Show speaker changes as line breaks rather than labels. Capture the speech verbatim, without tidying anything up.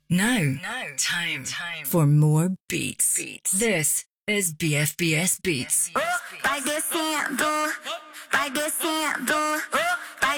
Now, now, time, time for more beats. beats. This is B F B S Beats.
Vai descendo,